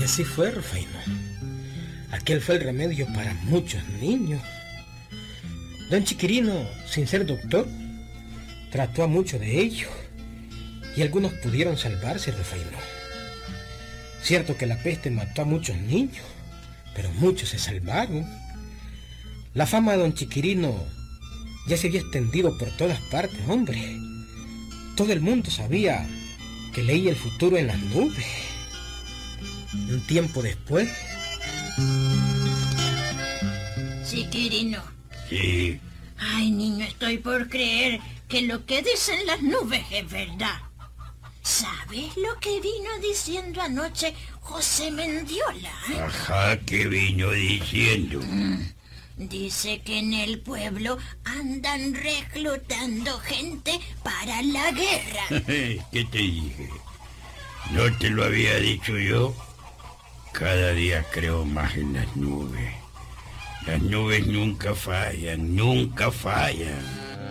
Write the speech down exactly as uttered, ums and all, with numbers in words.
así fue, Rufino. Aquel fue el remedio para muchos niños. Don Chiquirino, sin ser doctor, trató a muchos de ellos, y algunos pudieron salvarse, Rufino. Cierto que la peste mató a muchos niños, pero muchos se salvaron. La fama de don Chiquirino ya se había extendido por todas partes, hombre. Todo el mundo sabía que leía el futuro en las nubes. Un tiempo después... Chiquirino. Sí. Ay, niño, estoy por creer que lo que dicen las nubes es verdad. ¿Sabes lo que vino diciendo anoche José Mendiola? ¿Eh? Ajá, ¿qué vino diciendo? Mm, dice que en el pueblo andan reclutando gente para la guerra. ¿Qué te dije? ¿No te lo había dicho yo? Cada día creo más en las nubes. Las nubes nunca fallan, nunca fallan.